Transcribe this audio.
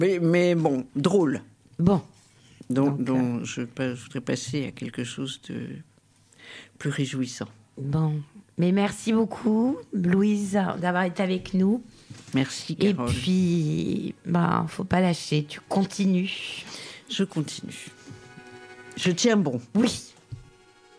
Mais bon, drôle. Bon. Donc je voudrais passer à quelque chose de plus réjouissant. Bon. Mais merci beaucoup, Louise, d'avoir été avec nous. Merci, Carole. Et puis, faut pas lâcher. Tu continues. Je continue. Je tiens bon. Oui.